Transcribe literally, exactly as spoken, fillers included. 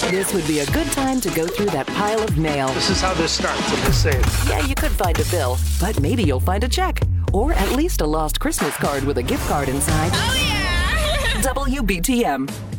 This would be a good time to go through that pile of mail. This is how this starts in this safe. Yeah, you could find a bill, but maybe you'll find a check. Or at least a lost Christmas card with a gift card inside. Oh, yeah! W B T M.